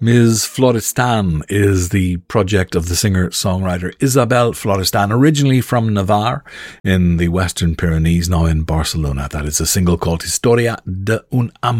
Ms. Florestan is the project of the singer-songwriter Isabel Florestan, originally from Navarre in the Western Pyrenees, now in Barcelona. That is a single called Historia de un Amor.